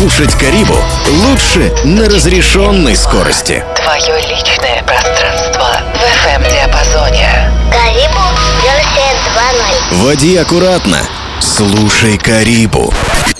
Слушать Карибу лучше на разрешенной скорости. Твое личное пространство в FM-диапазоне. Карибу версия 2.0. Води аккуратно. Слушай Карибу.